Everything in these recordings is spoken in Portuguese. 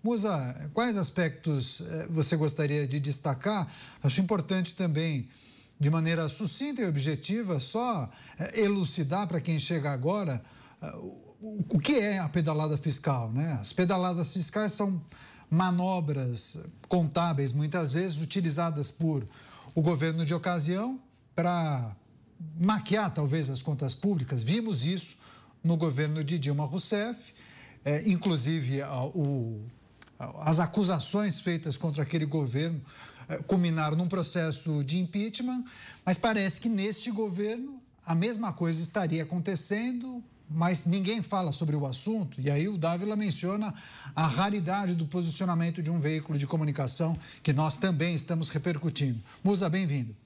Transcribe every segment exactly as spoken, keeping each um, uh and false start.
Musa, quais aspectos você gostaria de destacar? Acho importante também, de maneira sucinta e objetiva, só elucidar para quem chega agora o que é a pedalada fiscal, né? As pedaladas fiscais são manobras contábeis, muitas vezes utilizadas por o governo de ocasião para maquiar, talvez, as contas públicas. Vimos isso no governo de Dilma Rousseff, é, inclusive o, as acusações feitas contra aquele governo é, culminaram num processo de impeachment, mas parece que neste governo a mesma coisa estaria acontecendo, mas ninguém fala sobre o assunto. E aí o Dávila menciona a raridade do posicionamento de um veículo de comunicação que nós também estamos repercutindo. Musa, bem-vindo.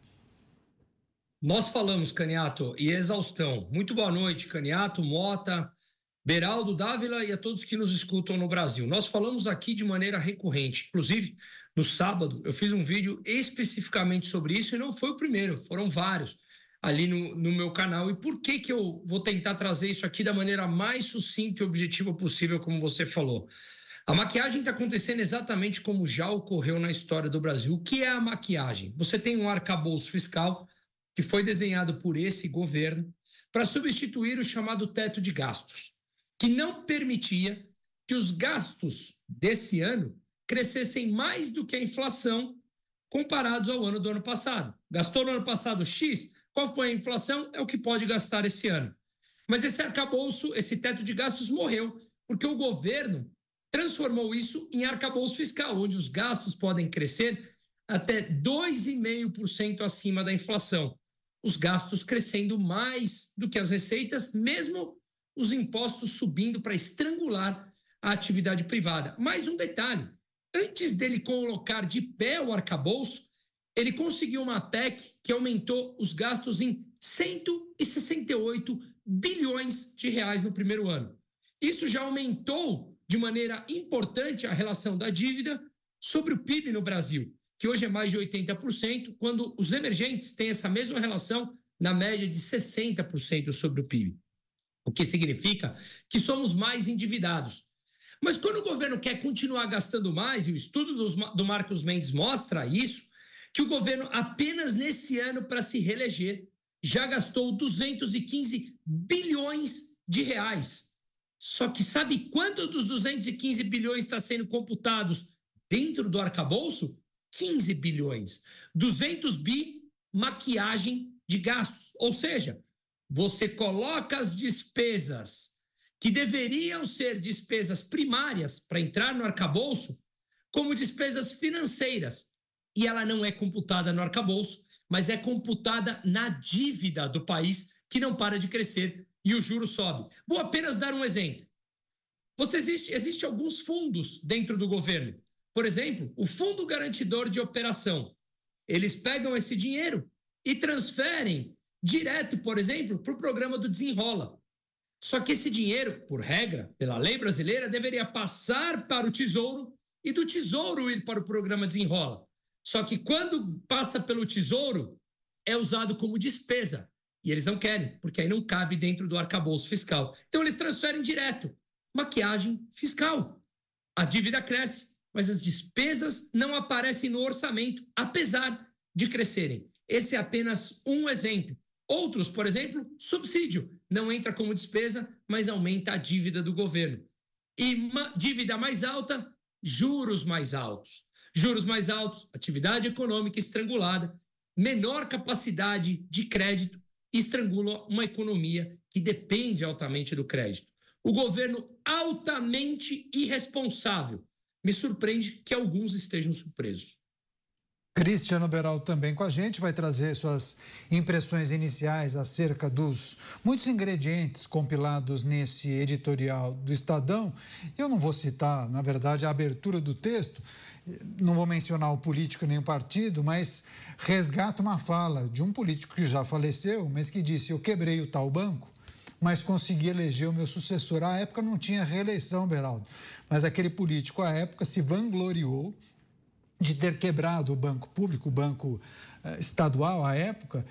Nós falamos, Caniato, e exaustão. Muito boa noite, Caniato, Mota, Beraldo, Dávila e a todos que nos escutam no Brasil. Nós falamos aqui de maneira recorrente. Inclusive, no sábado, eu fiz um vídeo especificamente sobre isso e não foi o primeiro, foram vários ali no, no meu canal. E por que que eu vou tentar trazer isso aqui da maneira mais sucinta e objetiva possível, como você falou? A maquiagem está acontecendo exatamente como já ocorreu na história do Brasil. O que é a maquiagem? Você tem um arcabouço fiscal que foi desenhado por esse governo para substituir o chamado teto de gastos, que não permitia que os gastos desse ano crescessem mais do que a inflação comparados ao ano do ano passado. Gastou no ano passado X, qual foi a inflação? É o que pode gastar esse ano. Mas esse arcabouço, esse teto de gastos morreu, porque o governo transformou isso em arcabouço fiscal, onde os gastos podem crescer até dois vírgula cinco por cento acima da inflação. Os gastos crescendo mais do que as receitas, mesmo os impostos subindo para estrangular a atividade privada. Mais um detalhe, antes dele colocar de pé o arcabouço, ele conseguiu uma P E C que aumentou os gastos em cento e sessenta e oito bilhões de reais no primeiro ano. Isso já aumentou de maneira importante a relação da dívida sobre o P I B no Brasil, que hoje é mais de oitenta por cento, quando os emergentes têm essa mesma relação na média de sessenta por cento sobre o P I B. O que significa que somos mais endividados. Mas quando o governo quer continuar gastando mais, e o estudo dos, do Marcos Mendes mostra isso, que o governo apenas nesse ano para se reeleger já gastou duzentos e quinze bilhões de reais. Só que sabe quanto dos duzentos e quinze bilhões está sendo computados dentro do arcabouço? quinze bilhões. duzentos bi, maquiagem de gastos. Ou seja, você coloca as despesas que deveriam ser despesas primárias para entrar no arcabouço como despesas financeiras. E ela não é computada no arcabouço, mas é computada na dívida do país, que não para de crescer e o juro sobe. Vou apenas dar um exemplo. Você existe, existe alguns fundos dentro do governo. Por exemplo, o Fundo Garantidor de Operação. Eles pegam esse dinheiro e transferem direto, por exemplo, para o programa do Desenrola. Só que esse dinheiro, por regra, pela lei brasileira, deveria passar para o Tesouro e do Tesouro ir para o programa Desenrola. Só que quando passa pelo Tesouro, é usado como despesa. E eles não querem, porque aí não cabe dentro do arcabouço fiscal. Então eles transferem direto. Maquiagem fiscal. A dívida cresce, mas as despesas não aparecem no orçamento, apesar de crescerem. Esse é apenas um exemplo. Outros, por exemplo, subsídio. Não entra como despesa, mas aumenta a dívida do governo. E uma dívida mais alta, juros mais altos. Juros mais altos, atividade econômica estrangulada, menor capacidade de crédito, estrangula uma economia que depende altamente do crédito. O governo altamente irresponsável. Me surpreende que alguns estejam surpresos. Cristiano Beraldo também com a gente, vai trazer suas impressões iniciais acerca dos muitos ingredientes compilados nesse editorial do Estadão. Eu não vou citar, na verdade, a abertura do texto, não vou mencionar o político nem o partido, mas resgata uma fala de um político que já faleceu, mas que disse: eu quebrei o tal banco, mas consegui eleger o meu sucessor. À época não tinha reeleição, Beraldo, mas aquele político à época se vangloriou de ter quebrado o banco público, o banco eh, estadual à época,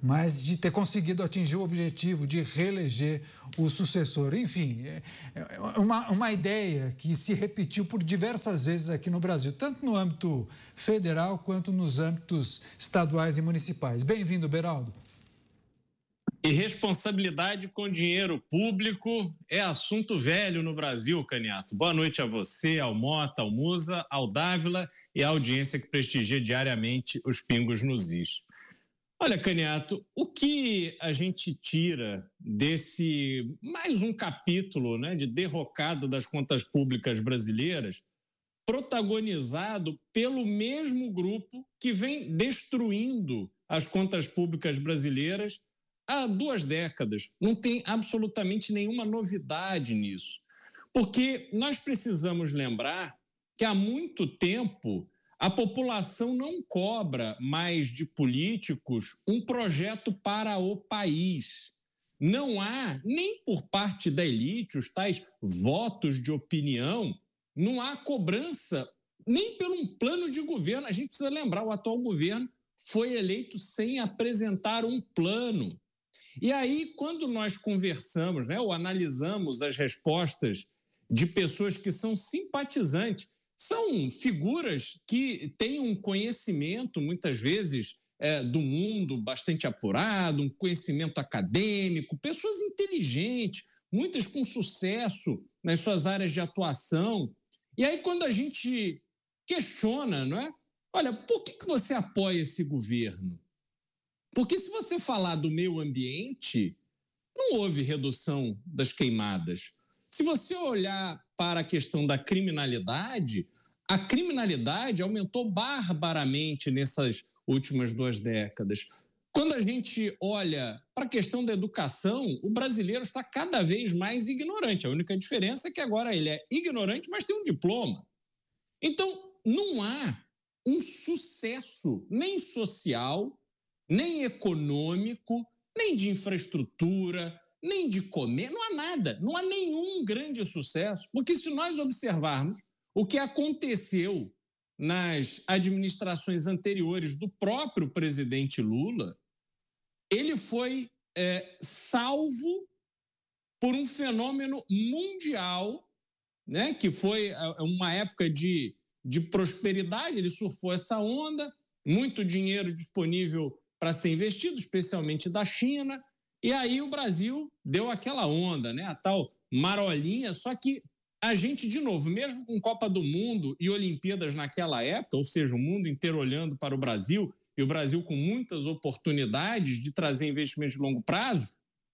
mas de ter conseguido atingir o objetivo de reeleger o sucessor. Enfim, é uma, uma ideia que se repetiu por diversas vezes aqui no Brasil, tanto no âmbito federal quanto nos âmbitos estaduais e municipais. Bem-vindo, Beraldo. Irresponsabilidade com dinheiro público é assunto velho no Brasil, Caniato. Boa noite a você, ao Mota, ao Musa, ao Dávila e à audiência que prestigia diariamente os Pingos nos Is. Olha, Caniato, o que a gente tira desse mais um capítulo, né, de derrocada das contas públicas brasileiras, protagonizado pelo mesmo grupo que vem destruindo as contas públicas brasileiras há duas décadas. Não tem absolutamente nenhuma novidade nisso. Porque nós precisamos lembrar que há muito tempo a população não cobra mais de políticos um projeto para o país. Não há, nem por parte da elite, os tais votos de opinião, não há cobrança nem por um plano de governo. A gente precisa lembrar, o atual governo foi eleito sem apresentar um plano. E aí, quando nós conversamos, né, ou analisamos as respostas de pessoas que são simpatizantes, são figuras que têm um conhecimento, muitas vezes, é, do mundo bastante apurado, um conhecimento acadêmico, pessoas inteligentes, muitas com sucesso nas suas áreas de atuação. E aí, quando a gente questiona, não é? Olha, por que que você apoia esse governo? Porque se você falar do meio ambiente, não houve redução das queimadas. Se você olhar para a questão da criminalidade, a criminalidade aumentou barbaramente nessas últimas duas décadas. Quando a gente olha para a questão da educação, o brasileiro está cada vez mais ignorante. A única diferença é que agora ele é ignorante, mas tem um diploma. Então, não há um sucesso nem social, nem econômico, nem de infraestrutura, nem de comer, não há nada, não há nenhum grande sucesso, porque se nós observarmos o que aconteceu nas administrações anteriores do próprio presidente Lula, ele foi é, salvo por um fenômeno mundial, né, que foi uma época de, de prosperidade, ele surfou essa onda, muito dinheiro disponível para ser investido, especialmente da China, e aí o Brasil deu aquela onda, né? A tal marolinha, só que a gente, de novo, mesmo com Copa do Mundo e Olimpíadas naquela época, ou seja, o mundo inteiro olhando para o Brasil, e o Brasil com muitas oportunidades de trazer investimentos de longo prazo,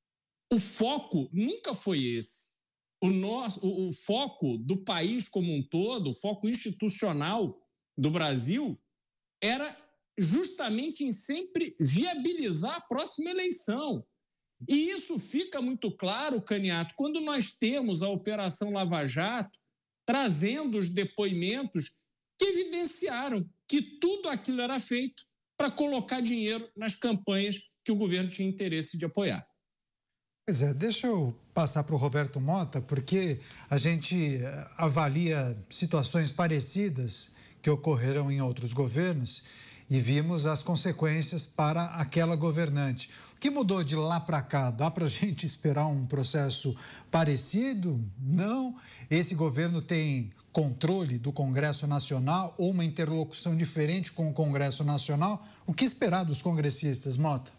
o foco nunca foi esse. O, nosso, o, o foco do país como um todo, o foco institucional do Brasil, era justamente em sempre viabilizar a próxima eleição. E isso fica muito claro, Caniato, quando nós temos a Operação Lava Jato trazendo os depoimentos que evidenciaram que tudo aquilo era feito para colocar dinheiro nas campanhas que o governo tinha interesse de apoiar. Pois é, deixa eu passar para o Roberto Mota, porque a gente avalia situações parecidas que ocorreram em outros governos e vimos as consequências para aquela governante. O que mudou de lá para cá? Dá para a gente esperar um processo parecido? Não. Esse governo tem controle do Congresso Nacional ou uma interlocução diferente com o Congresso Nacional? O que esperar dos congressistas, Mota?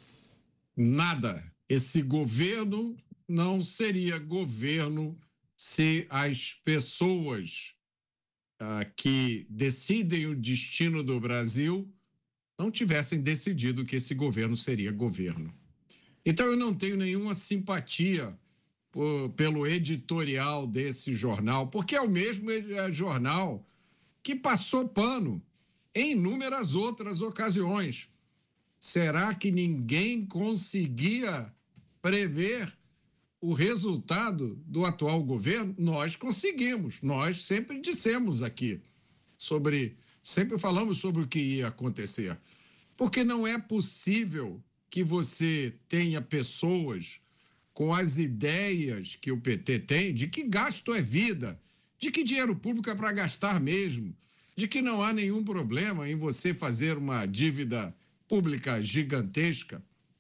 Nada. Esse governo não seria governo se as pessoas Uh, que decidem o destino do Brasil não tivessem decidido que esse governo seria governo. Então, eu não tenho nenhuma simpatia por, pelo editorial desse jornal, porque é o mesmo jornal que passou pano em inúmeras outras ocasiões. Será que ninguém conseguia prever o resultado do atual governo? Nós conseguimos, nós sempre dissemos aqui sobre, sempre falamos sobre o que ia acontecer, porque não é possível que você tenha pessoas com as ideias que o P T tem de que gasto é vida, de que dinheiro público é para gastar mesmo, de que não há nenhum problema em você fazer uma dívida pública gigantesca,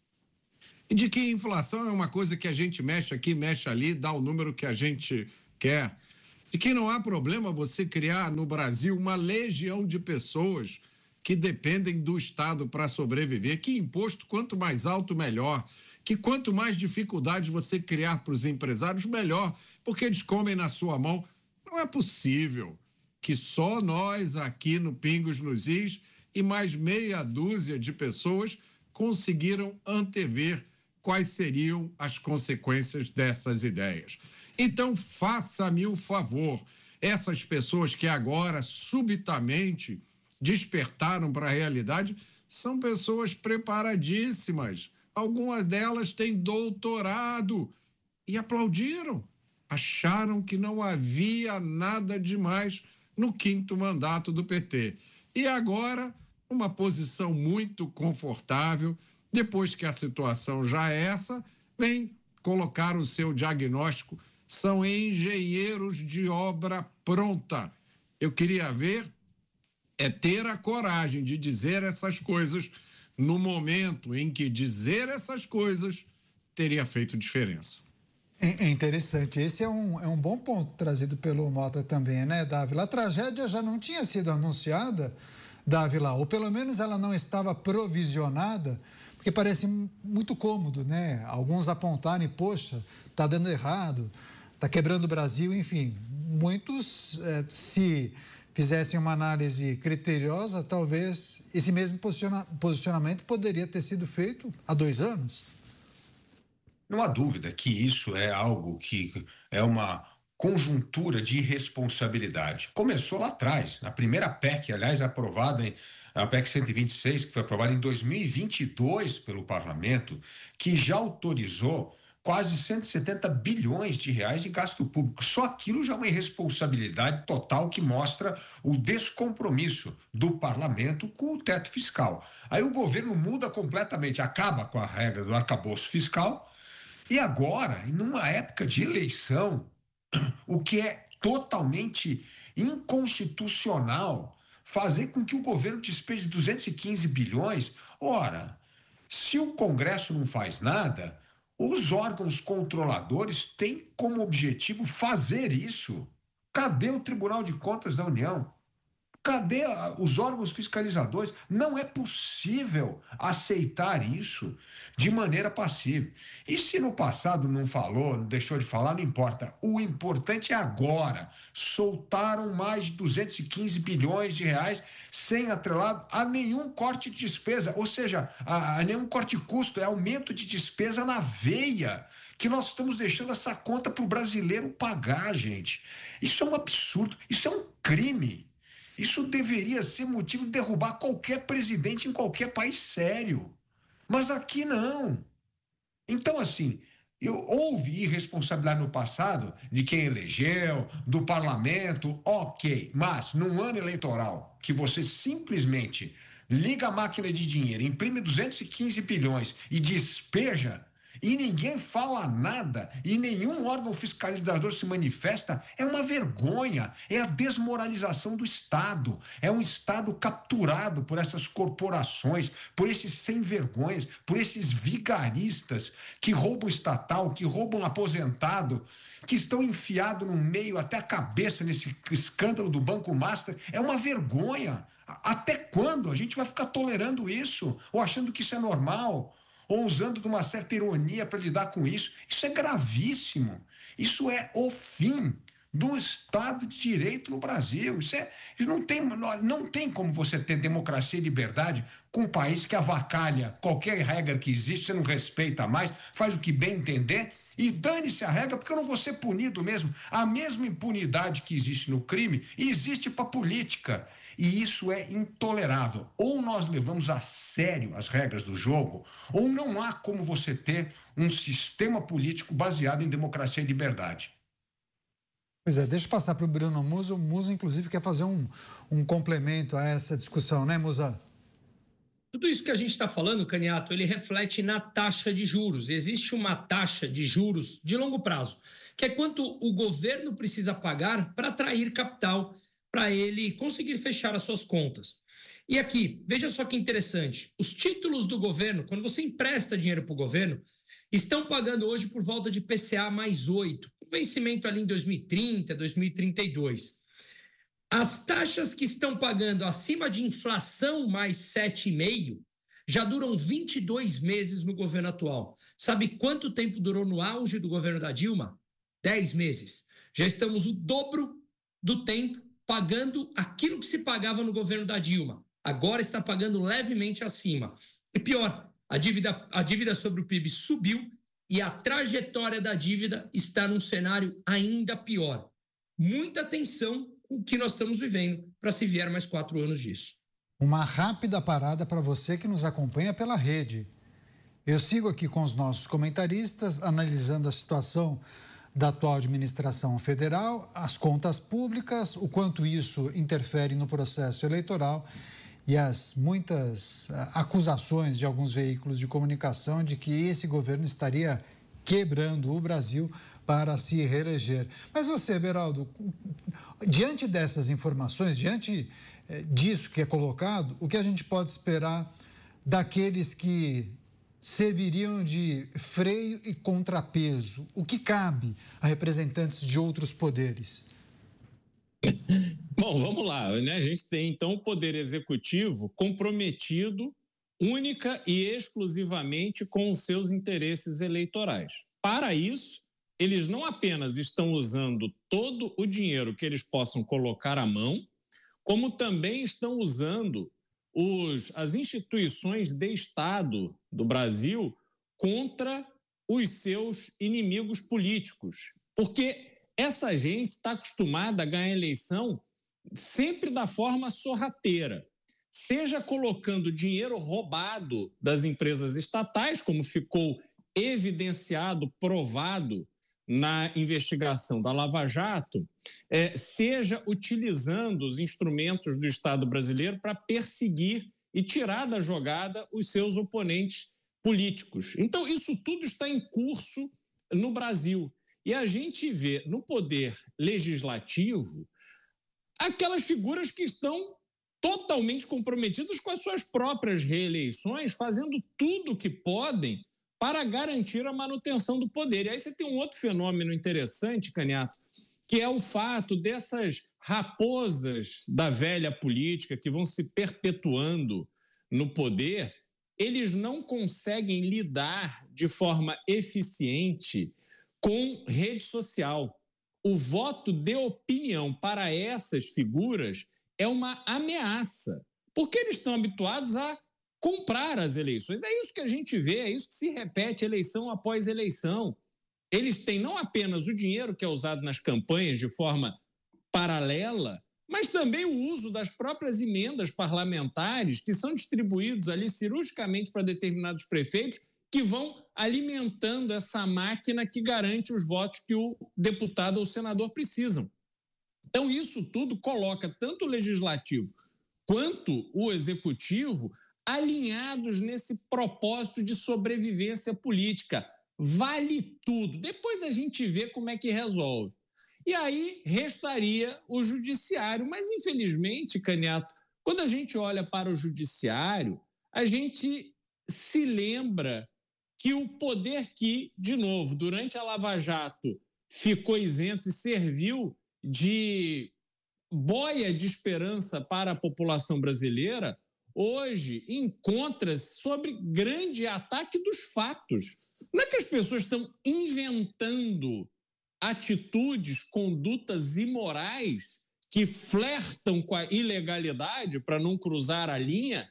E de que inflação é uma coisa que a gente mexe aqui, mexe ali, dá o número que a gente quer. De que não há problema você criar no Brasil uma legião de pessoas que dependem do Estado para sobreviver, que imposto quanto mais alto, melhor, que quanto mais dificuldades você criar para os empresários, melhor, porque eles comem na sua mão. Não é possível que só nós aqui no Pingos nos Is e mais meia dúzia de pessoas conseguiram antever quais seriam as consequências dessas ideias. Então, faça-me o favor, essas pessoas que agora subitamente despertaram para a realidade são pessoas preparadíssimas. Algumas delas têm doutorado e aplaudiram. Acharam que não havia nada demais no quinto mandato do P T. E agora, uma posição muito confortável, depois que a situação já é essa, vem colocar o seu diagnóstico. São engenheiros de obra pronta. Eu queria ver é ter a coragem de dizer essas coisas no momento em que dizer essas coisas teria feito diferença. É interessante. Esse é um, é um bom ponto trazido pelo Mota também, né, Dávila? A tragédia já não tinha sido anunciada, Dávila, ou pelo menos ela não estava provisionada, porque parece muito cômodo, né? Alguns apontarem, poxa, está dando errado, está quebrando o Brasil, enfim. Muitos, eh, se fizessem uma análise criteriosa, talvez esse mesmo posiciona- posicionamento poderia ter sido feito há dois anos. Não há dúvida que isso é algo que é uma conjuntura de irresponsabilidade. Começou lá atrás, na primeira P E C, aliás, aprovada, em, a P E C cento e vinte e seis, que foi aprovada em dois mil e vinte e dois pelo Parlamento, que já autorizou quase cento e setenta bilhões de reais de gasto público. Só aquilo já é uma irresponsabilidade total que mostra o descompromisso do parlamento com o teto fiscal. Aí o governo muda completamente, acaba com a regra do arcabouço fiscal e agora, numa época de eleição, o que é totalmente inconstitucional, fazer com que o governo despeje duzentos e quinze bilhões. Ora, se o Congresso não faz nada, os órgãos controladores têm como objetivo fazer isso. Cadê o Tribunal de Contas da União? Cadê os órgãos fiscalizadores? Não é possível aceitar isso de maneira passiva. E se no passado não falou, não deixou de falar, não importa. O importante é agora. Soltaram mais de duzentos e quinze bilhões de reais sem atrelado a nenhum corte de despesa, ou seja, a, a nenhum corte de custo, é aumento de despesa na veia, que nós estamos deixando essa conta para o brasileiro pagar, gente. Isso é um absurdo, isso é um crime. Isso deveria ser motivo de derrubar qualquer presidente em qualquer país sério. Mas aqui não. Então, assim, eu, houve irresponsabilidade no passado de quem elegeu, do parlamento, ok. Mas, num ano eleitoral, que você simplesmente liga a máquina de dinheiro, imprime duzentos e quinze bilhões e despeja, e ninguém fala nada, e nenhum órgão fiscalizador se manifesta, é uma vergonha, é a desmoralização do Estado, é um Estado capturado por essas corporações, por esses sem-vergonhas, por esses vigaristas que roubam estatal, que roubam aposentado, que estão enfiados no meio até a cabeça nesse escândalo do Banco Master. É uma vergonha. Até quando a gente vai ficar tolerando isso, ou achando que isso é normal? Ou usando de uma certa ironia para lidar com isso? Isso é gravíssimo. Isso é o fim do Estado de Direito no Brasil. Isso é, não tem, não tem como você ter democracia e liberdade com um país que avacalha qualquer regra que existe, você não respeita mais, faz o que bem entender e dane-se a regra, porque eu não vou ser punido mesmo. A mesma impunidade que existe no crime existe para a política. E isso é intolerável. Ou nós levamos a sério as regras do jogo, ou não há como você ter um sistema político baseado em democracia e liberdade. Pois é, deixa eu passar para o Bruno Musa. O Musa, inclusive, quer fazer um, um complemento a essa discussão, né, Musa? Tudo isso que a gente está falando, Caniato, ele reflete na taxa de juros. Existe uma taxa de juros de longo prazo, que é quanto o governo precisa pagar para atrair capital, para ele conseguir fechar as suas contas. E aqui, veja só que interessante, os títulos do governo, quando você empresta dinheiro para o governo, estão pagando hoje por volta de I P C A mais oito, com vencimento ali em dois mil e trinta, dois mil e trinta e dois. As taxas que estão pagando acima de inflação mais sete vírgula cinco já duram vinte e dois meses no governo atual. Sabe quanto tempo durou no auge do governo da Dilma? dez meses. Já estamos o dobro do tempo pagando aquilo que se pagava no governo da Dilma. Agora está pagando levemente acima. E pior, a dívida, a dívida sobre o P I B subiu e a trajetória da dívida está num cenário ainda pior. Muita atenção com o que nós estamos vivendo para se vier mais quatro anos disso. Uma rápida parada para você que nos acompanha pela rede. Eu sigo aqui com os nossos comentaristas, analisando a situação da atual administração federal, as contas públicas, o quanto isso interfere no processo eleitoral e as muitas acusações de alguns veículos de comunicação de que esse governo estaria quebrando o Brasil para se reeleger. Mas você, Beraldo, diante dessas informações, diante disso que é colocado, o que a gente pode esperar daqueles que serviriam de freio e contrapeso? O que cabe a representantes de outros poderes? Bom, vamos lá, né? A gente tem, então, o Poder Executivo comprometido única e exclusivamente com os seus interesses eleitorais. Para isso, eles não apenas estão usando todo o dinheiro que eles possam colocar à mão, como também estão usando os, as instituições de Estado do Brasil contra os seus inimigos políticos. Porque essa gente está acostumada a ganhar eleição sempre da forma sorrateira, seja colocando dinheiro roubado das empresas estatais, como ficou evidenciado, provado na investigação da Lava Jato, é, seja utilizando os instrumentos do Estado brasileiro para perseguir e tirar da jogada os seus oponentes políticos. Então, isso tudo está em curso no Brasil. E a gente vê no poder legislativo aquelas figuras que estão totalmente comprometidas com as suas próprias reeleições, fazendo tudo o que podem para garantir a manutenção do poder. E aí você tem um outro fenômeno interessante, Caniato, que é o fato dessas raposas da velha política que vão se perpetuando no poder, eles não conseguem lidar de forma eficiente com rede social. O voto de opinião para essas figuras é uma ameaça, porque eles estão habituados a comprar as eleições. É isso que a gente vê, é isso que se repete eleição após eleição. Eles têm não apenas o dinheiro que é usado nas campanhas de forma paralela, mas também o uso das próprias emendas parlamentares que são distribuídos ali cirurgicamente para determinados prefeitos que vão alimentando essa máquina que garante os votos que o deputado ou o senador precisam. Então, isso tudo coloca tanto o legislativo quanto o executivo alinhados nesse propósito de sobrevivência política. Vale tudo. Depois a gente vê como é que resolve. E aí restaria o judiciário. Mas, infelizmente, Caniato, quando a gente olha para o judiciário, a gente se lembra que o poder que, de novo, durante a Lava Jato ficou isento e serviu de boia de esperança para a população brasileira, hoje encontra-se sobre grande ataque dos fatos. Não é que as pessoas estão inventando atitudes, condutas imorais que flertam com a ilegalidade para não cruzar a linha,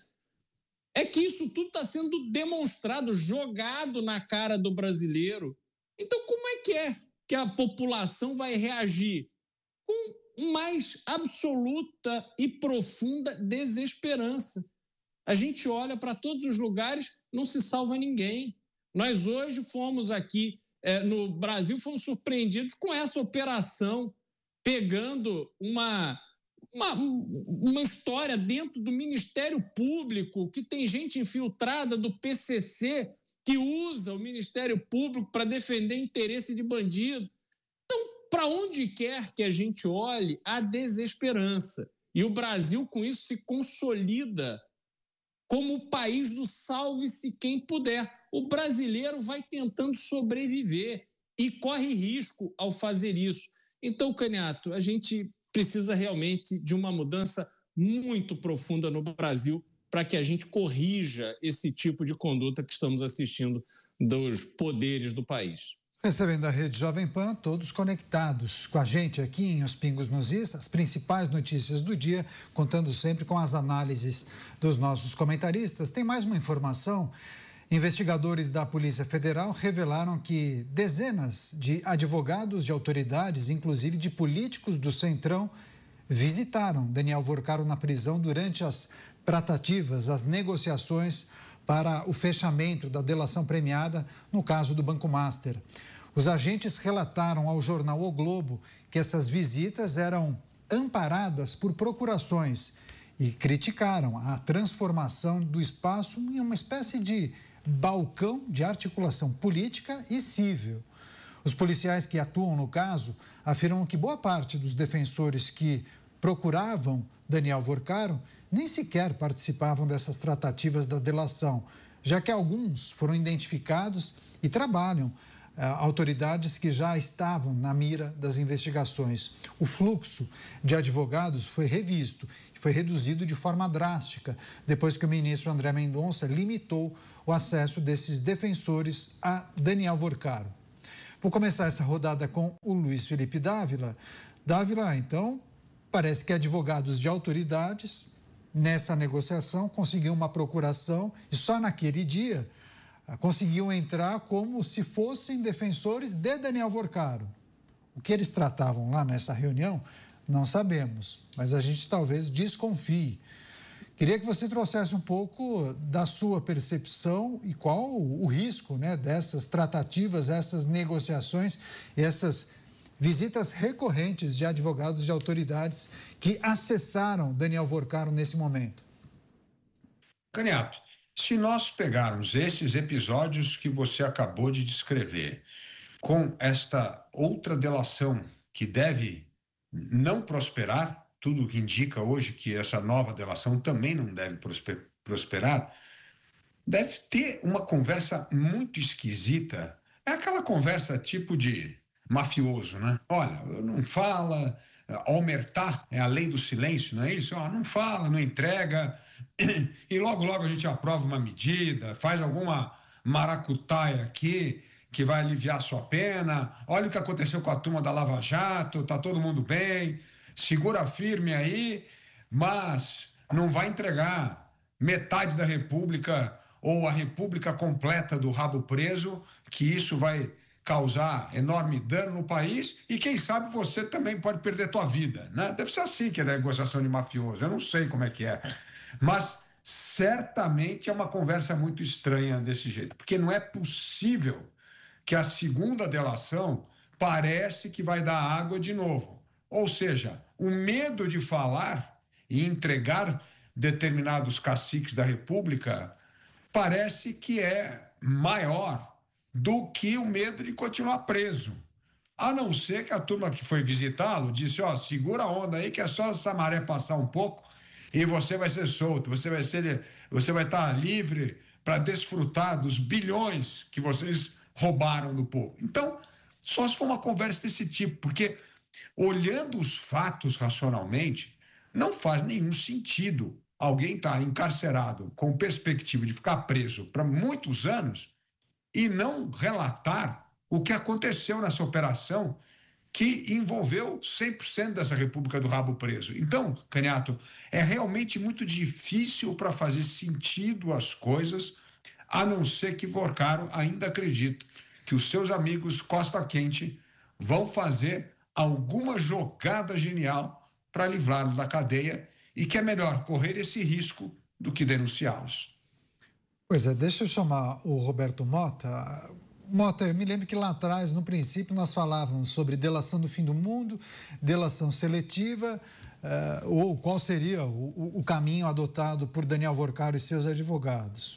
é que isso tudo está sendo demonstrado, jogado na cara do brasileiro. Então, como é que é que a população vai reagir? Com mais absoluta e profunda desesperança. A gente olha para todos os lugares, não se salva ninguém. Nós hoje fomos aqui é, no Brasil, fomos surpreendidos com essa operação, pegando uma... Uma, uma história dentro do Ministério Público, que tem gente infiltrada do P C C que usa o Ministério Público para defender interesse de bandido. Então, para onde quer que a gente olhe, há desesperança. E o Brasil, com isso, se consolida como o país do salve-se quem puder. O brasileiro vai tentando sobreviver e corre risco ao fazer isso. Então, Caniato, a gente precisa realmente de uma mudança muito profunda no Brasil para que a gente corrija esse tipo de conduta que estamos assistindo dos poderes do país. Recebendo a Rede Jovem Pan, todos conectados com a gente aqui em Os Pingos nos Is, as principais notícias do dia, contando sempre com as análises dos nossos comentaristas. Tem mais uma informação. Investigadores da Polícia Federal revelaram que dezenas de advogados de autoridades, inclusive de políticos do Centrão, visitaram Daniel Vorcaro na prisão durante as tratativas, as negociações para o fechamento da delação premiada no caso do Banco Master. Os agentes relataram ao jornal O Globo que essas visitas eram amparadas por procurações e criticaram a transformação do espaço em uma espécie de balcão de articulação política e civil. Os policiais que atuam no caso afirmam que boa parte dos defensores que procuravam Daniel Vorcaro nem sequer participavam dessas tratativas da delação, já que alguns foram identificados e trabalham ah, autoridades que já estavam na mira das investigações. O fluxo de advogados foi revisto e foi reduzido de forma drástica depois que o ministro André Mendonça limitou o acesso desses defensores a Daniel Vorcaro. Vou começar essa rodada com o Luiz Felipe Dávila. Dávila, então, parece que advogados de autoridades nessa negociação conseguiam uma procuração e só naquele dia conseguiam entrar como se fossem defensores de Daniel Vorcaro. O que eles tratavam lá nessa reunião, não sabemos, mas a gente talvez desconfie. Queria que você trouxesse um pouco da sua percepção e qual o risco, né, dessas tratativas, essas negociações e essas visitas recorrentes de advogados de autoridades que acessaram Daniel Vorcaro nesse momento. Caniato, se nós pegarmos esses episódios que você acabou de descrever com esta outra delação que deve não prosperar, tudo que indica hoje que essa nova delação também não deve prosperar, deve ter uma conversa muito esquisita. É aquela conversa tipo de mafioso, né? Olha, não fala, omertá é a lei do silêncio, não é isso? Ó, não fala, não entrega, e logo, logo a gente aprova uma medida, faz alguma maracutaia aqui que vai aliviar sua pena. Olha o que aconteceu com a turma da Lava Jato, tá todo mundo bem, segura firme aí, mas não vai entregar metade da República ou a República completa do rabo preso, que isso vai causar enorme dano no país e quem sabe você também pode perder tua vida, né? Deve ser assim que é a negociação de mafioso, eu não sei como é que é, mas certamente é uma conversa muito estranha desse jeito, porque não é possível que a segunda delação parece que vai dar água de novo, ou seja, o medo de falar e entregar determinados caciques da República parece que é maior do que o medo de continuar preso. A não ser que a turma que foi visitá-lo disse, ó, segura a onda aí que é só essa maré passar um pouco e você vai ser solto, você vai ser, você vai estar livre para desfrutar dos bilhões que vocês roubaram do povo. Então, só se for uma conversa desse tipo, porque olhando os fatos racionalmente, não faz nenhum sentido alguém estar encarcerado com perspectiva de ficar preso para muitos anos e não relatar o que aconteceu nessa operação que envolveu cem por cento dessa República do Rabo Preso. Então, Caniato, é realmente muito difícil para fazer sentido as coisas, a não ser que Vorcaro ainda acredite que os seus amigos Costa Quente vão fazer alguma jogada genial para livrá-lo da cadeia e que é melhor correr esse risco do que denunciá-los. Pois é, deixa eu chamar o Roberto Mota. Mota, eu me lembro que lá atrás, no princípio, nós falávamos sobre delação do fim do mundo, delação seletiva, uh, ou qual seria o, o caminho adotado por Daniel Vorcaro e seus advogados.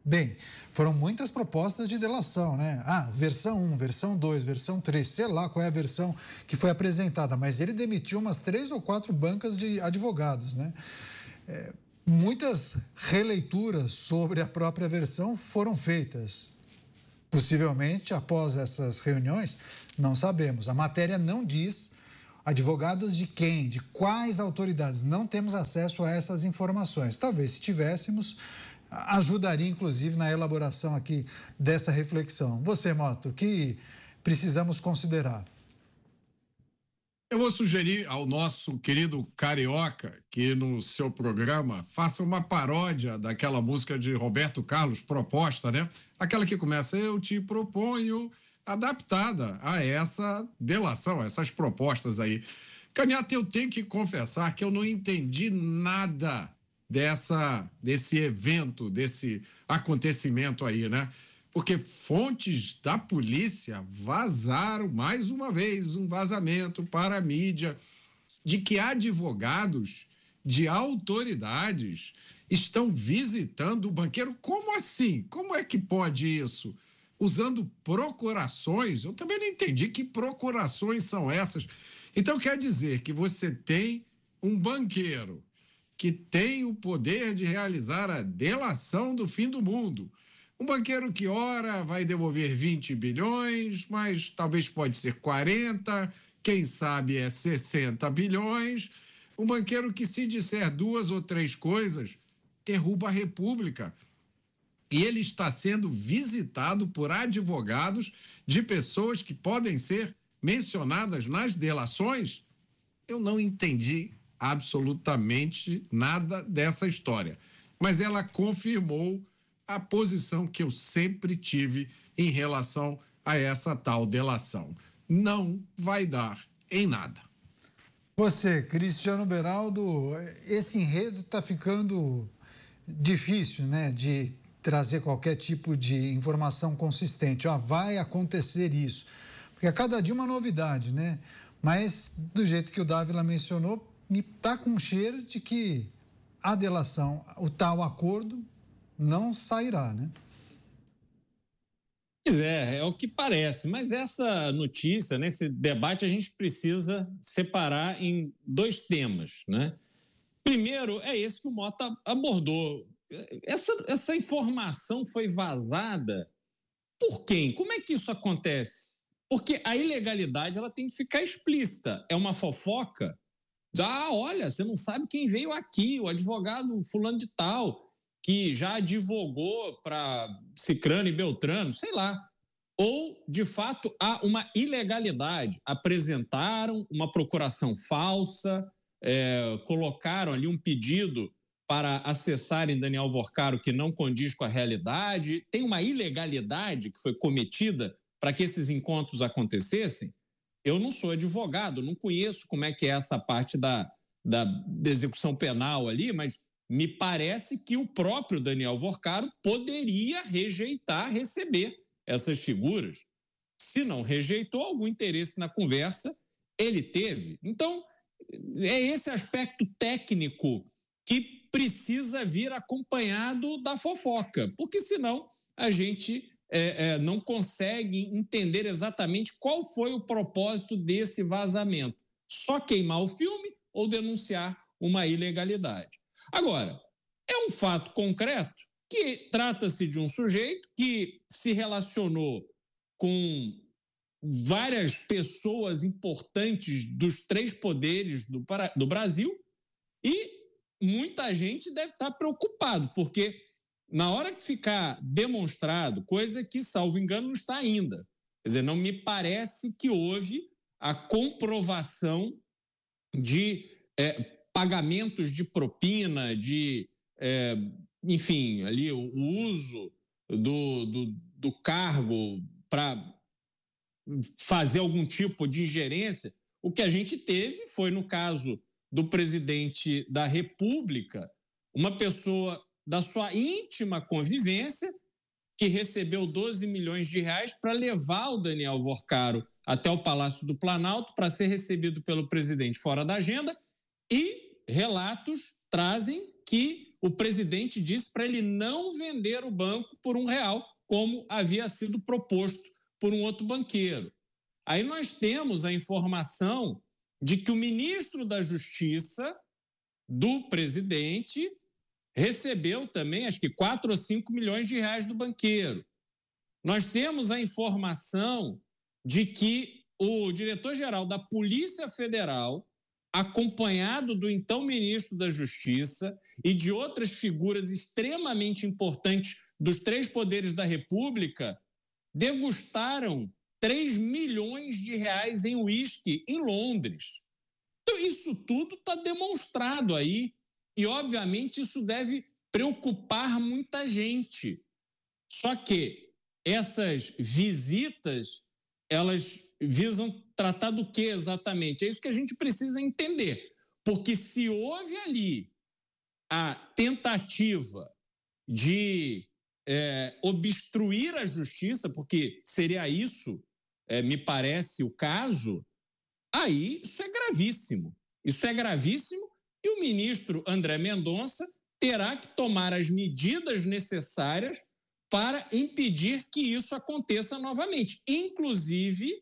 Bem, foram muitas propostas de delação, né? Ah, versão um, versão dois, versão três, sei lá qual é a versão que foi apresentada, mas ele demitiu umas três ou quatro bancas de advogados, né? É, muitas releituras sobre a própria versão foram feitas. Possivelmente, após essas reuniões, não sabemos. A matéria não diz advogados de quem, de quais autoridades. Não temos acesso a essas informações. Talvez, se tivéssemos, ajudaria, inclusive, na elaboração aqui dessa reflexão. Você, Mota, o que precisamos considerar? Eu vou sugerir ao nosso querido Carioca que no seu programa faça uma paródia daquela música de Roberto Carlos, Proposta, né? Aquela que começa, eu te proponho, adaptada a essa delação, a essas propostas aí. Canhata, eu tenho que confessar que eu não entendi nada dessa, desse evento, desse acontecimento aí, né? Porque fontes da polícia vazaram, mais uma vez, um vazamento para a mídia de que advogados de autoridades estão visitando o banqueiro. Como assim? Como é que pode isso? Usando procurações? Eu também não entendi que procurações são essas. Então, quer dizer que você tem um banqueiro que tem o poder de realizar a delação do fim do mundo. Um banqueiro que, ora, vai devolver vinte bilhões, mas talvez pode ser quarenta, quem sabe é sessenta bilhões. Um banqueiro que, se disser duas ou três coisas, derruba a República. E ele está sendo visitado por advogados de pessoas que podem ser mencionadas nas delações. Eu não entendi absolutamente nada dessa história, mas ela confirmou a posição que eu sempre tive em relação a essa tal delação. Não vai dar em nada. Você, Cristiano Beraldo, esse enredo está ficando difícil, né, de trazer qualquer tipo de informação consistente. Ó, vai acontecer isso. Porque a cada dia uma novidade, né? Mas, do jeito que o Dávila mencionou, me está com um cheiro de que a delação, o tal acordo, não sairá, né? Pois é, é o que parece, mas essa notícia, nesse debate, a gente precisa separar em dois temas, né? Primeiro, é esse que o Mota abordou. Essa, essa informação foi vazada por quem? Como é que isso acontece? Porque a ilegalidade ela tem que ficar explícita. É uma fofoca? Ah, olha, você não sabe quem veio aqui, o advogado fulano de tal, que já advogou para Cicrano e Beltrano, sei lá. Ou, de fato, há uma ilegalidade. Apresentaram uma procuração falsa, é, colocaram ali um pedido para acessarem Daniel Vorcaro que não condiz com a realidade. Tem uma ilegalidade que foi cometida para que esses encontros acontecessem. Eu não sou advogado, não conheço como é que é essa parte da, da, da execução penal ali, mas me parece que o próprio Daniel Vorcaro poderia rejeitar receber essas figuras. Se não rejeitou, algum interesse na conversa ele teve. Então, é esse aspecto técnico que precisa vir acompanhado da fofoca, porque senão a gente é, é, não consegue entender exatamente qual foi o propósito desse vazamento. Só queimar o filme ou denunciar uma ilegalidade. Agora, é um fato concreto que trata-se de um sujeito que se relacionou com várias pessoas importantes dos três poderes do, do Brasil e muita gente deve estar preocupado, porque na hora que ficar demonstrado, coisa que, salvo engano, não está ainda, quer dizer, não me parece que houve a comprovação de é, pagamentos de propina, de, é, enfim, ali o, o uso do, do, do cargo para fazer algum tipo de ingerência. O que a gente teve foi, no caso do presidente da República, uma pessoa da sua íntima convivência que recebeu doze milhões de reais para levar o Daniel Vorcaro até o Palácio do Planalto para ser recebido pelo presidente fora da agenda, e relatos trazem que o presidente disse para ele não vender o banco por um real, como havia sido proposto por um outro banqueiro. Aí nós temos a informação de que o ministro da Justiça do presidente recebeu também, acho que quatro ou cinco milhões de reais do banqueiro. Nós temos a informação de que o diretor-geral da Polícia Federal, acompanhado do então ministro da Justiça e de outras figuras extremamente importantes dos três poderes da República, degustaram três milhões de reais em uísque em Londres. Então, isso tudo está demonstrado aí e, obviamente, isso deve preocupar muita gente. Só que essas visitas, elas visam tratar do que exatamente? É isso que a gente precisa entender. Porque se houve ali a tentativa de é, obstruir a justiça, porque seria isso, é, me parece, o caso, aí isso é gravíssimo. Isso é gravíssimo e o ministro André Mendonça terá que tomar as medidas necessárias para impedir que isso aconteça novamente, inclusive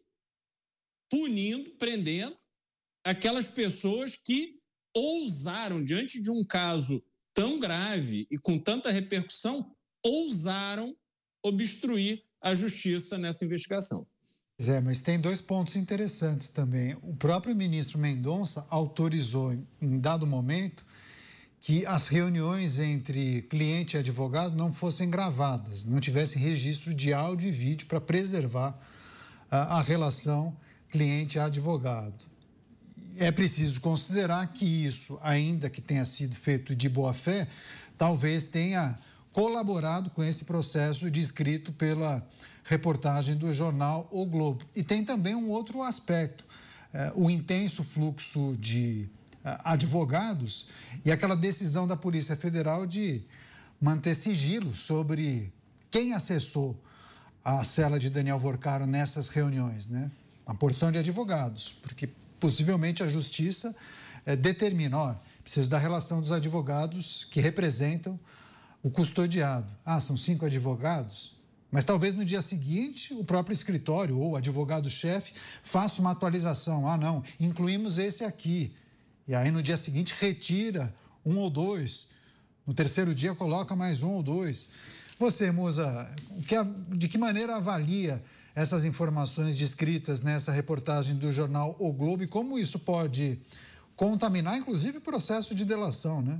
punindo, prendendo aquelas pessoas que ousaram, diante de um caso tão grave e com tanta repercussão, ousaram obstruir a justiça nessa investigação. Zé, mas tem dois pontos interessantes também. O próprio ministro Mendonça autorizou, em dado momento, que as reuniões entre cliente e advogado não fossem gravadas, não tivessem registro de áudio e vídeo para preservar a, a relação cliente-advogado. É preciso considerar que isso, ainda que tenha sido feito de boa-fé, talvez tenha colaborado com esse processo descrito pela reportagem do jornal O Globo. E tem também um outro aspecto, eh, o intenso fluxo de eh, advogados e aquela decisão da Polícia Federal de manter sigilo sobre quem acessou a cela de Daniel Vorcaro nessas reuniões, né? Uma porção de advogados, porque possivelmente a Justiça eh, determina, ó, preciso da relação dos advogados que representam o custodiado. Ah, são cinco advogados? Mas talvez no dia seguinte o próprio escritório ou o advogado-chefe faça uma atualização. Ah, não, incluímos esse aqui. E aí no dia seguinte retira um ou dois. No terceiro dia coloca mais um ou dois. Você, Musa, de que maneira avalia essas informações descritas nessa reportagem do jornal O Globo e como isso pode contaminar, inclusive, o processo de delação, né?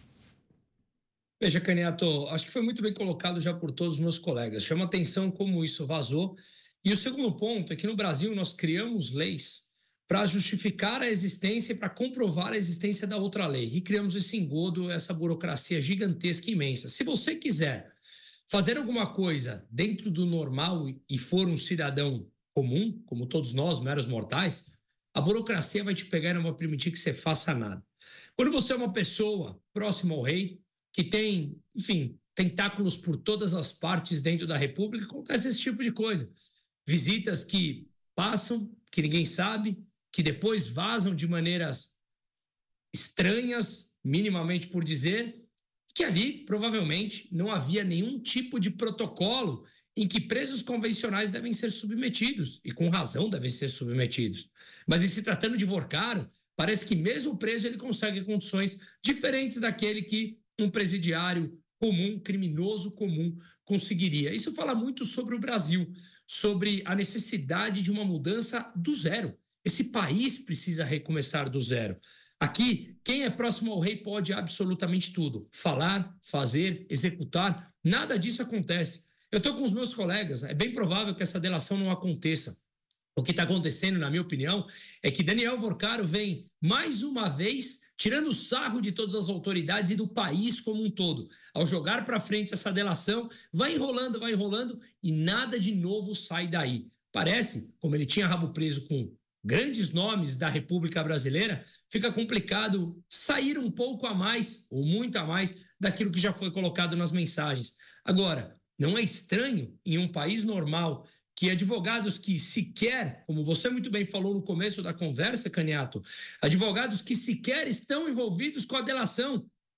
Veja, Caniato, acho que foi muito bem colocado já por todos os meus colegas. Chama atenção como isso vazou. E o segundo ponto é que no Brasil nós criamos leis para justificar a existência e para comprovar a existência da outra lei. E criamos esse engodo, essa burocracia gigantesca e imensa. Se você quiser fazer alguma coisa dentro do normal e for um cidadão comum, como todos nós, meros mortais, a burocracia vai te pegar e não vai permitir que você faça nada. Quando você é uma pessoa próxima ao rei, que tem, enfim, tentáculos por todas as partes dentro da República, acontece esse tipo de coisa. Visitas que passam, que ninguém sabe, que depois vazam de maneiras estranhas, minimamente por dizer, que ali, provavelmente, não havia nenhum tipo de protocolo em que presos convencionais devem ser submetidos, e com razão devem ser submetidos. Mas em se tratando de Vorcaro, parece que mesmo preso ele consegue condições diferentes daquele que um presidiário comum, criminoso comum, conseguiria. Isso fala muito sobre o Brasil, sobre a necessidade de uma mudança do zero. Esse país precisa recomeçar do zero. Aqui, quem é próximo ao rei pode absolutamente tudo. Falar, fazer, executar, nada disso acontece. Eu estou com os meus colegas, é bem provável que essa delação não aconteça. O que está acontecendo, na minha opinião, é que Daniel Vorcaro vem, mais uma vez, tirando sarro de todas as autoridades e do país como um todo. Ao jogar para frente essa delação, vai enrolando, vai enrolando e nada de novo sai daí. Parece, como ele tinha rabo preso com grandes nomes da República Brasileira, fica complicado sair um pouco a mais, ou muito a mais, daquilo que já foi colocado nas mensagens. Agora, não é estranho, em um país normal, que advogados que sequer, como você muito bem falou no começo da conversa, Caniato, advogados que sequer estão envolvidos com a delação,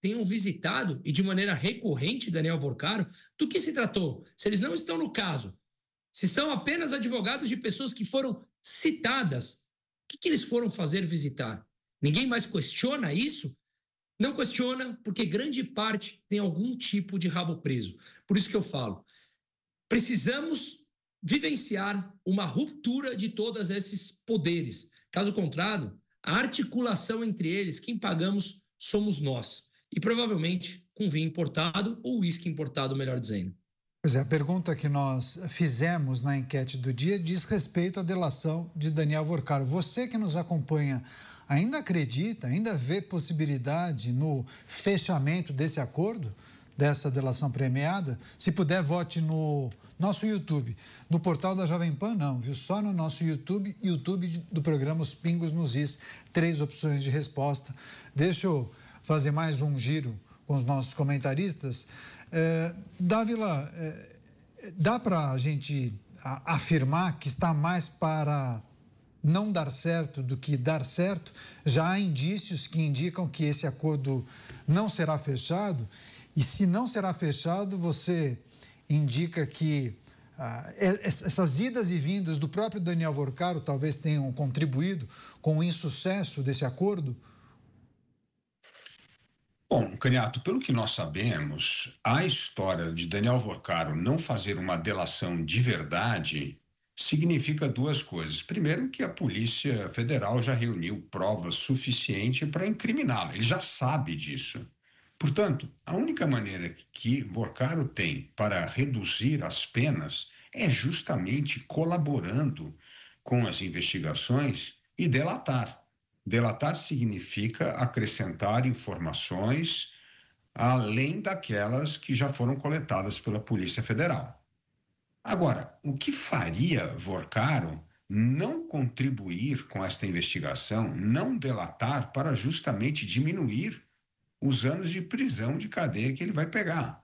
tenham visitado, e de maneira recorrente, Daniel Vorcaro, do que se tratou? Se eles não estão no caso, se são apenas advogados de pessoas que foram citadas, o que, que eles foram fazer visitar? Ninguém mais questiona isso? Não questiona porque grande parte tem algum tipo de rabo preso. Por isso que eu falo, precisamos vivenciar uma ruptura de todos esses poderes. Caso contrário, a articulação entre eles, quem pagamos somos nós. E provavelmente com vinho importado ou uísque importado, melhor dizendo. Pois é, a pergunta que nós fizemos na enquete do dia diz respeito à delação de Daniel Vorcaro. Você que nos acompanha ainda acredita, ainda vê possibilidade no fechamento desse acordo, dessa delação premiada? Se puder, vote no nosso YouTube. No portal da Jovem Pan, não, viu? Só no nosso YouTube, YouTube do programa Os Pingos nos Is. Três opções de resposta. Deixa eu fazer mais um giro com os nossos comentaristas. É, Dávila, é, dá para a gente a, afirmar que está mais para não dar certo do que dar certo? Já há indícios que indicam que esse acordo não será fechado, e se não será fechado, você indica que ah, essas idas e vindas do próprio Daniel Vorcaro talvez tenham contribuído com o insucesso desse acordo? Bom, Caniato, pelo que nós sabemos, a história de Daniel Vorcaro não fazer uma delação de verdade significa duas coisas. Primeiro, que a Polícia Federal já reuniu provas suficientes para incriminá-lo. Ele já sabe disso. Portanto, a única maneira que Vorcaro tem para reduzir as penas é justamente colaborando com as investigações e delatar. Delatar significa acrescentar informações além daquelas que já foram coletadas pela Polícia Federal. Agora, o que faria Vorcaro não contribuir com esta investigação, não delatar, para justamente diminuir os anos de prisão, de cadeia que ele vai pegar?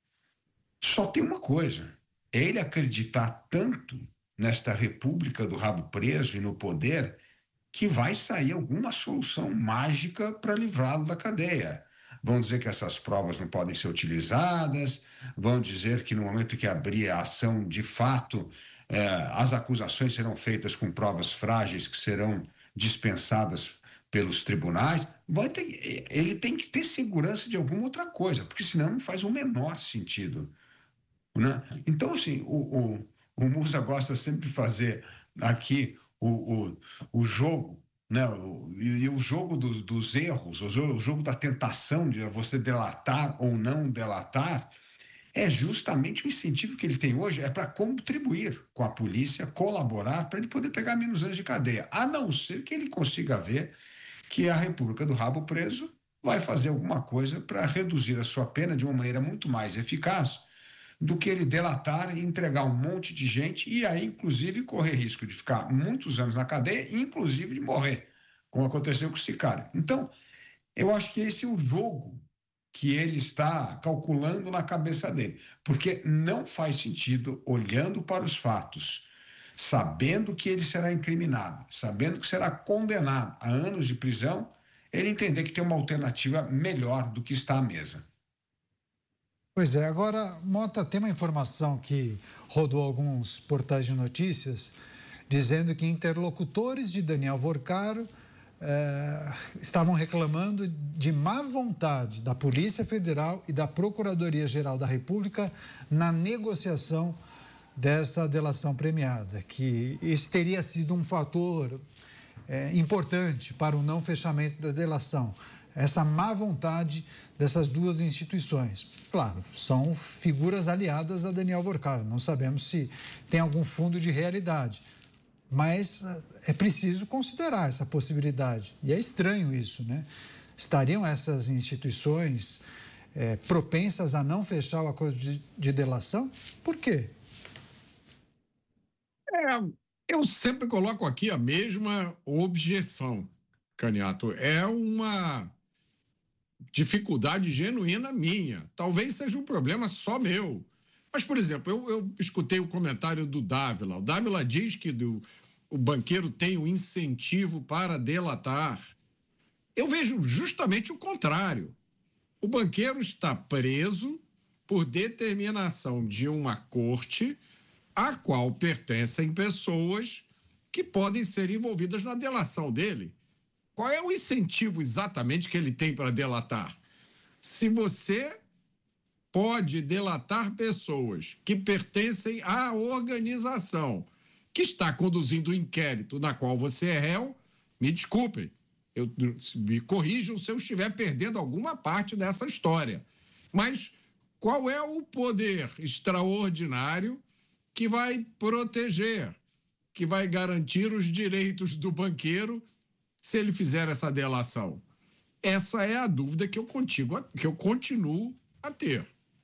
Só tem uma coisa: é ele acreditar tanto nesta república do rabo preso e no poder que vai sair alguma solução mágica para livrá-lo da cadeia. Vão dizer que essas provas não podem ser utilizadas, vão dizer que no momento que abrir a ação, de fato, eh, as acusações serão feitas com provas frágeis que serão dispensadas pelos tribunais. Vai ter, ele tem que ter segurança de alguma outra coisa, porque senão não faz o menor sentido, né? Então, assim, o, o, o Mussa gosta sempre de fazer aqui o, o, o jogo, né? o, e o jogo do, dos erros, o jogo, o jogo da tentação de você delatar ou não delatar, é justamente o incentivo que ele tem hoje, é para contribuir com a polícia, colaborar, para ele poder pegar menos anos de cadeia, a não ser que ele consiga ver que a República do Rabo Preso vai fazer alguma coisa para reduzir a sua pena de uma maneira muito mais eficaz do que ele delatar e entregar um monte de gente e aí, inclusive, correr risco de ficar muitos anos na cadeia e, inclusive, de morrer, como aconteceu com o Sicário. Então, eu acho que esse é o jogo que ele está calculando na cabeça dele, porque não faz sentido, olhando para os fatos, sabendo que ele será incriminado, sabendo que será condenado a anos de prisão, ele entender que tem uma alternativa melhor do que está à mesa. Pois é, agora, Mota, tem uma informação que rodou alguns portais de notícias, dizendo que interlocutores de Daniel Vorcaro eh, estavam reclamando de má vontade da Polícia Federal e da Procuradoria-Geral da República na negociação dessa delação premiada, que esse teria sido um fator eh, importante para o não fechamento da delação. Essa má vontade dessas duas instituições. Claro, são figuras aliadas a Daniel Vorcaro, não sabemos se tem algum fundo de realidade, mas é preciso considerar essa possibilidade. E é estranho isso, né? Estariam essas instituições é, propensas a não fechar o acordo de, de delação? Por quê? É, eu sempre coloco aqui a mesma objeção, Caniato. É uma dificuldade genuína minha. Talvez seja um problema só meu. Mas, por exemplo, eu, eu escutei o comentário do Dávila. O Dávila diz que do, o banqueiro tem um incentivo para delatar. Eu vejo justamente o contrário. O O banqueiro está preso por determinação de uma corte a qual pertencem pessoas que podem ser envolvidas na delação dele. Qual é o incentivo exatamente que ele tem para delatar? Se você pode delatar pessoas que pertencem à organização que está conduzindo o inquérito na qual você é réu, me desculpem, eu, me corrijam se eu estiver perdendo alguma parte dessa história. Mas qual é o poder extraordinário que vai proteger, que vai garantir os direitos do banqueiro se ele fizer essa delação? Essa é a dúvida que eu, contigo, que eu continuo a ter.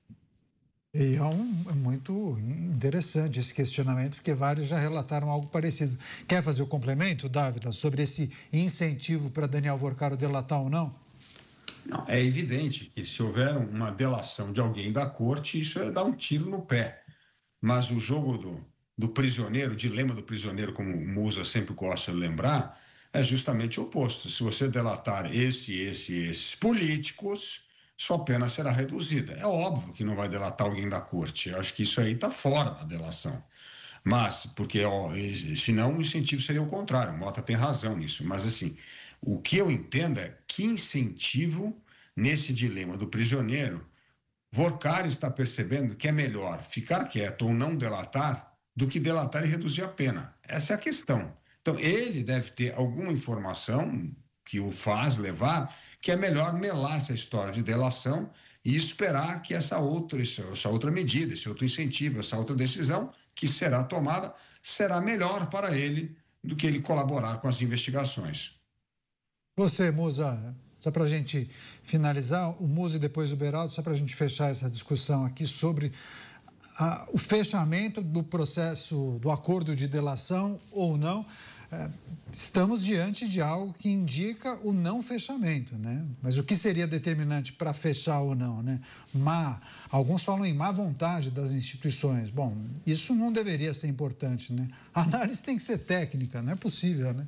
E é, um, é muito interessante esse questionamento, porque vários já relataram algo parecido. Quer fazer o complemento, Dávila, sobre esse incentivo para Daniel Vorcaro delatar ou não? Não, é evidente que se houver uma delação de alguém da corte, isso é dar um tiro no pé. Mas o jogo do, do prisioneiro, o dilema do prisioneiro, como o Musa sempre gosta de lembrar, é justamente o oposto. Se você delatar esse, esse, esses políticos, sua pena será reduzida. É óbvio que não vai delatar alguém da corte. Eu acho que isso aí está fora da delação. Mas, porque ó, senão o incentivo seria o contrário. O Mota tem razão nisso. Mas, assim, o que eu entendo é que incentivo nesse dilema do prisioneiro, Vorcaro está percebendo que é melhor ficar quieto ou não delatar do que delatar e reduzir a pena. Essa é a questão. Então, ele deve ter alguma informação que o faz levar que é melhor melar essa história de delação e esperar que essa outra, essa outra medida, esse outro incentivo, essa outra decisão que será tomada, será melhor para ele do que ele colaborar com as investigações. Você, Musa, só para a gente finalizar, o Musa e depois o Beraldo, só para a gente fechar essa discussão aqui sobre a, o fechamento do processo, do acordo de delação ou não. É, estamos diante de algo que indica o não fechamento, né? Mas o que seria determinante para fechar ou não, né? Má, alguns falam em má vontade das instituições. Bom, isso não deveria ser importante, né? A análise tem que ser técnica, não é possível, né?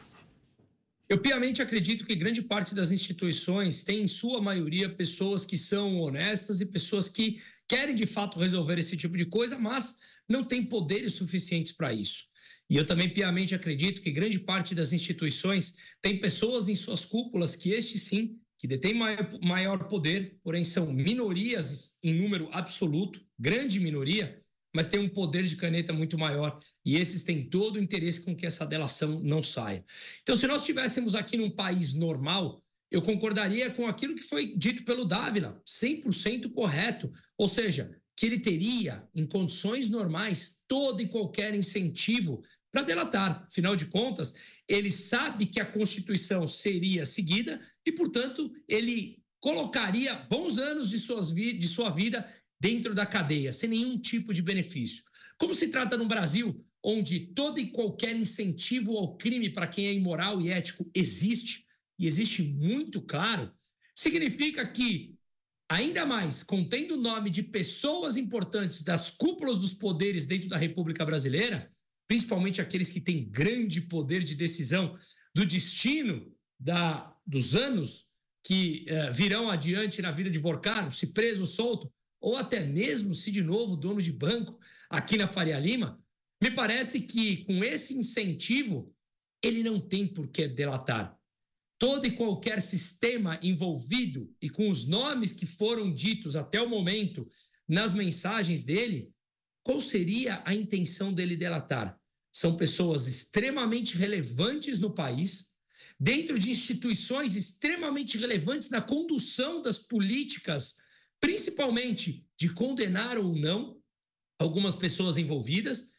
Eu piamente acredito que grande parte das instituições tem, em sua maioria, pessoas que são honestas e pessoas que querem, de fato, resolver esse tipo de coisa, mas não têm poderes suficientes para isso. E eu também piamente acredito que grande parte das instituições tem pessoas em suas cúpulas que este sim, que detêm maior, maior poder, porém são minorias em número absoluto, grande minoria, mas tem um poder de caneta muito maior e esses têm todo o interesse com que essa delação não saia. Então, se nós estivéssemos aqui num país normal, eu concordaria com aquilo que foi dito pelo Dávila, cem por cento correto, ou seja, que ele teria, em condições normais, todo e qualquer incentivo para delatar. Afinal de contas, ele sabe que a Constituição seria seguida e, portanto, ele colocaria bons anos de, suas vi- de sua vida dentro da cadeia, sem nenhum tipo de benefício. Como se trata no Brasil, onde todo e qualquer incentivo ao crime para quem é imoral e ético existe, e existe muito claro, significa que, ainda mais contendo o nome de pessoas importantes das cúpulas dos poderes dentro da República Brasileira, principalmente aqueles que têm grande poder de decisão do destino da, dos anos que eh, virão adiante na vida de Vorcaro, se preso ou solto, ou até mesmo se de novo dono de banco aqui na Faria Lima, me parece que com esse incentivo ele não tem por que delatar. Todo e qualquer sistema envolvido e com os nomes que foram ditos até o momento nas mensagens dele, qual seria a intenção dele delatar? São pessoas extremamente relevantes no país, dentro de instituições extremamente relevantes na condução das políticas, principalmente de condenar ou não algumas pessoas envolvidas.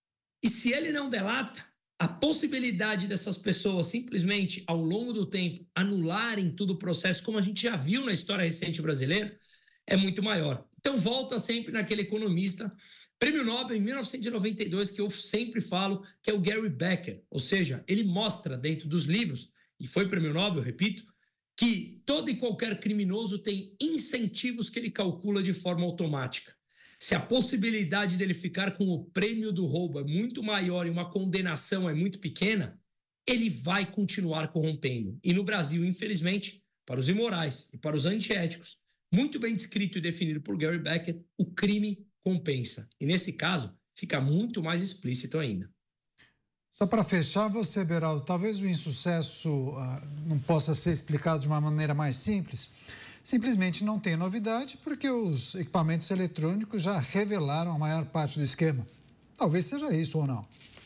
E se ele não delata, a possibilidade dessas pessoas simplesmente, ao longo do tempo, anularem todo o processo, como a gente já viu na história recente brasileira, é muito maior. Então, volta sempre naquele economista, prêmio Nobel em mil novecentos e noventa e dois, que eu sempre falo, que é o Gary Becker. Ou seja, ele mostra dentro dos livros, e foi prêmio Nobel, repito, que todo e qualquer criminoso tem incentivos que ele calcula de forma automática. Se a possibilidade dele ficar com o prêmio do roubo é muito maior e uma condenação é muito pequena, ele vai continuar corrompendo. E no Brasil, infelizmente, para os imorais e para os antiéticos, muito bem descrito e definido por Gary Becker, o crime compensa. E nesse caso, fica muito mais explícito ainda. Só para fechar, você, Beraldo, talvez o insucesso uh, não possa ser explicado de uma maneira mais simples. Simplesmente não tem novidade porque os equipamentos eletrônicos já revelaram a maior parte do esquema. Talvez seja isso ou não.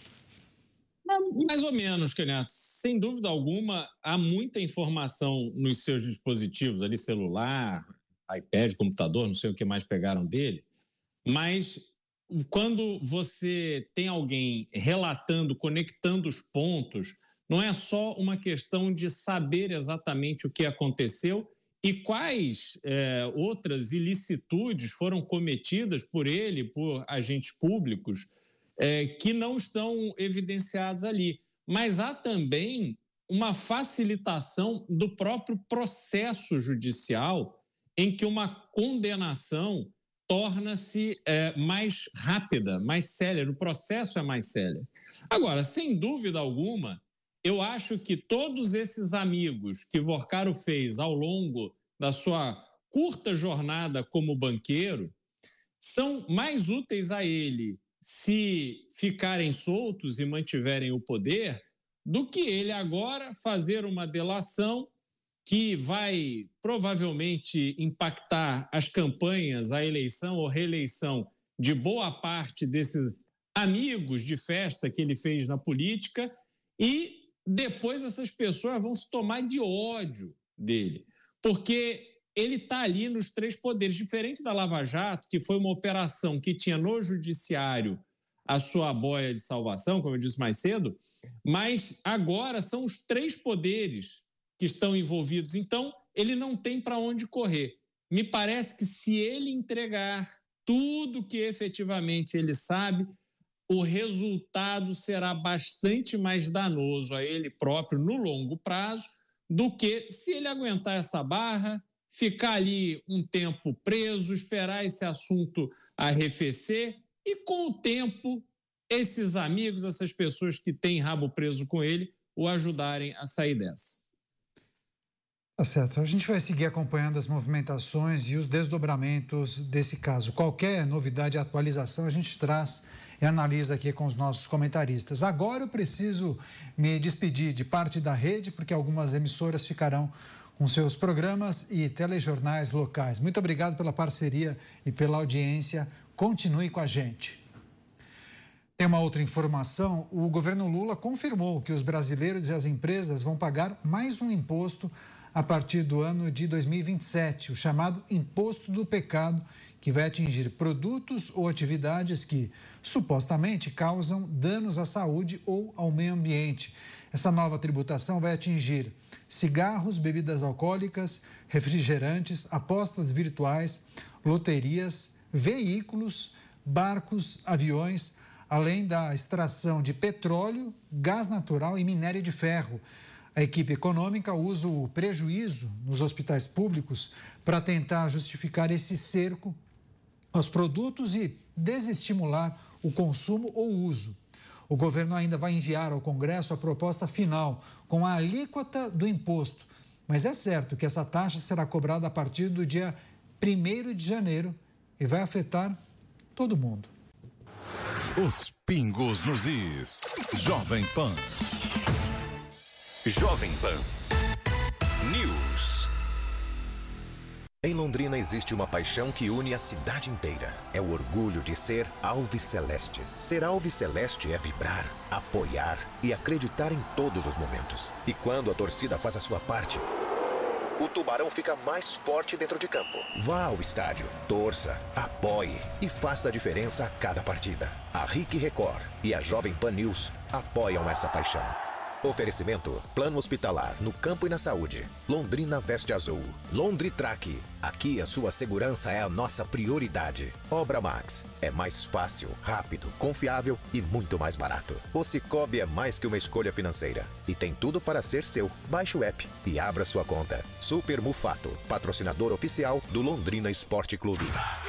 Mais ou menos, Caniato. Sem dúvida alguma, há muita informação nos seus dispositivos ali, celular, iPad, computador, não sei o que mais pegaram dele, mas quando você tem alguém relatando, conectando os pontos, não é só uma questão de saber exatamente o que aconteceu e quais é, outras ilicitudes foram cometidas por ele, por agentes públicos, é, que não estão evidenciados ali. Mas há também uma facilitação do próprio processo judicial em que uma condenação torna-se é, mais rápida, mais célere, o processo é mais célere. Agora, sem dúvida alguma, eu acho que todos esses amigos que Vorcaro fez ao longo da sua curta jornada como banqueiro são mais úteis a ele se ficarem soltos e mantiverem o poder do que ele agora fazer uma delação que vai provavelmente impactar as campanhas, a eleição ou reeleição de boa parte desses amigos de festa que ele fez na política, e depois essas pessoas vão se tomar de ódio dele, porque ele está ali nos três poderes, diferente da Lava Jato, que foi uma operação que tinha no judiciário a sua boia de salvação, como eu disse mais cedo, mas agora são os três poderes que estão envolvidos. Então, ele não tem para onde correr. Me parece que se ele entregar tudo que efetivamente ele sabe, o resultado será bastante mais danoso a ele próprio no longo prazo do que se ele aguentar essa barra, ficar ali um tempo preso, esperar esse assunto arrefecer e, com o tempo, esses amigos, essas pessoas que têm rabo preso com ele, o ajudarem a sair dessa. Tá certo. A gente vai seguir acompanhando as movimentações e os desdobramentos desse caso. Qualquer novidade e atualização a gente traz e analisa aqui com os nossos comentaristas. Agora eu preciso me despedir de parte da rede, porque algumas emissoras ficarão com seus programas e telejornais locais. Muito obrigado pela parceria e pela audiência. Continue com a gente. Tem uma outra informação: o governo Lula confirmou que os brasileiros e as empresas vão pagar mais um imposto a partir do ano de dois mil e vinte e sete, o chamado Imposto do Pecado, que vai atingir produtos ou atividades que supostamente causam danos à saúde ou ao meio ambiente. Essa nova tributação vai atingir cigarros, bebidas alcoólicas, refrigerantes, apostas virtuais, loterias, veículos, barcos, aviões, além da extração de petróleo, gás natural e minério de ferro. A equipe econômica usa o prejuízo nos hospitais públicos para tentar justificar esse cerco aos produtos e desestimular o consumo ou uso. O governo ainda vai enviar ao Congresso a proposta final com a alíquota do imposto, mas é certo que essa taxa será cobrada a partir do dia primeiro de janeiro e vai afetar todo mundo. Os pingos nos is. Jovem Pan. Jovem Pan News. Em Londrina existe uma paixão que une a cidade inteira. É o orgulho de ser alviceleste. Ser alviceleste é vibrar, apoiar e acreditar em todos os momentos. E quando a torcida faz a sua parte, o Tubarão fica mais forte dentro de campo. Vá ao estádio, torça, apoie e faça a diferença a cada partida. A Rick Record e a Jovem Pan News apoiam essa paixão. Oferecimento: Plano Hospitalar no Campo e na Saúde. Londrina Veste Azul. Londritrack. Aqui a sua segurança é a nossa prioridade. Obra Max. É mais fácil, rápido, confiável e muito mais barato. O Cicobi é mais que uma escolha financeira e tem tudo para ser seu. Baixe o app e abra sua conta. Super Mufato, patrocinador oficial do Londrina Esporte Clube.